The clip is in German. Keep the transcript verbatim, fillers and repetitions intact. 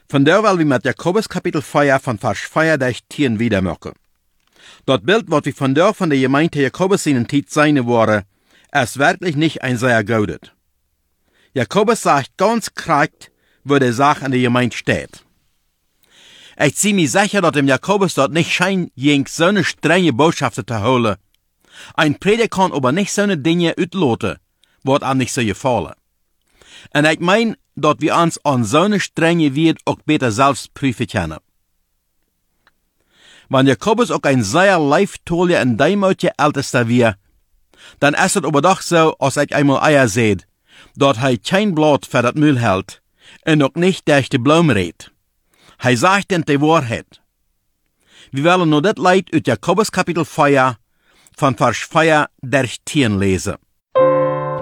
Vandaar wil we met Jakobus kapitel vier van vers vier durch tien wiedermachen. Dat Bild, wat wir vandaar von der Gemeinde Jakobus in den Tijd seine worden, ist wirklich nicht ein sehr gutes. Jakobus sagt ganz korrekt, wo der Sache an der Gemeinde steht. Ich zieh mir sicher, dass dem Jakobus dort nicht scheint, jeng so eine strenge Botschaften zu holen. Ein Prediger kann aber nicht so eine Dinge utloten, wat an nicht so gefallen. Und ich mein, dass wir uns an so eine strenge Wert auch besser selbst prüfen können. Wenn Jakobus auch ein sehr leiftoliger und deimutiger Ältester wir, dann ist es aber doch so, als ich einmal eier seht, dass er kein Blatt für das Müll hält und auch nicht durch die Blumen redet. Er sagt denn die Wahrheit. Wir wollen nur das Leid aus Jakobus kapitel vier von vers vier durch tien lesen.